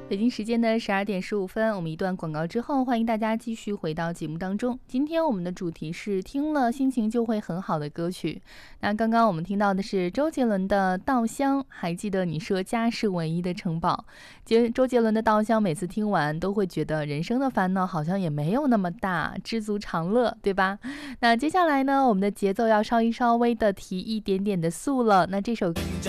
北京时间的12点15分，我们一段广告之后，欢迎大家继续回到节目当中。今天我们的主题是听了心情就会很好的歌曲。那刚刚我们听到的是周杰伦的《稻香》，还记得你说家是唯一的城堡。周杰伦的《稻香》，每次听完都会觉得人生的烦恼好像也没有那么大，知足常乐，对吧？那接下来呢，我们的节奏要稍微的提一点点的速了。那这首